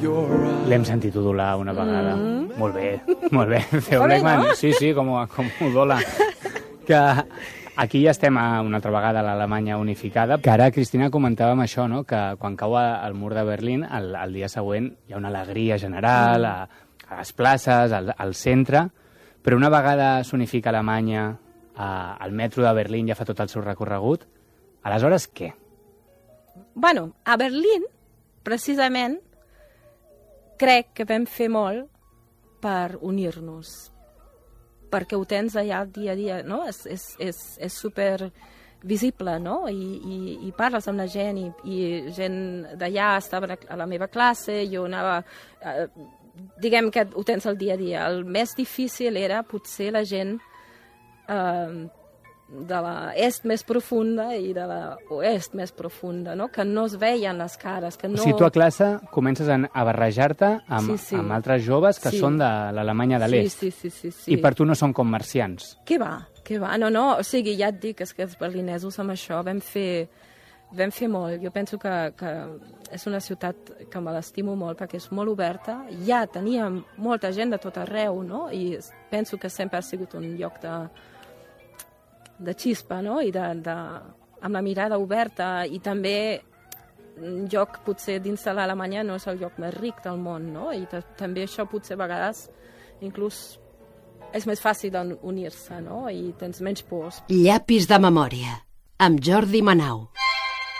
L'hem sentit udolar una vegada. Molt bé, molt bé. Theo Blackman, no? Sí, com udola. Que aquí ja estem una altra vegada a l'Alemanya unificada, que ara, Cristina, comentàvem això, no? Que quan cau el mur de Berlín, el dia següent hi ha una alegria general a les places, al centre, però una vegada s'unifica Alemanya, el metro de Berlín ja fa tot el seu recorregut, aleshores què? Bueno, a Berlín, precisament, crec que vam fer molt per unir-nos, perquè ho tens allà el dia a dia, no? És super visible, no? I parles amb la gent, i gent d'allà estava a la meva classe, jo anava... diguem que ho tens el dia a dia. El més difícil era potser la gent de l'est més profunda i de l'oest més profunda, no? Que no es veien les cares. Que no... O sigui, tu a classe comences a barrejar-te amb altres joves que són de l'Alemanya de l'est. Sí. I per tu no són com marcians. Què va? No. O sigui, ja et dic, és que els berlinesos amb això vam fer molt. Jo penso que és una ciutat que me l'estimo molt perquè és molt oberta. Ja teníem molta gent de tot arreu, no? I penso que sempre ha sigut un lloc de xispa, no? I amb la mirada oberta, i també un lloc potser dins de l'Alemanya no és el lloc més ric del món, no? I també això potser a vegades inclús és més fàcil unir-se, no? I tens menys pors. Llapis de memòria, amb Jordi Manau.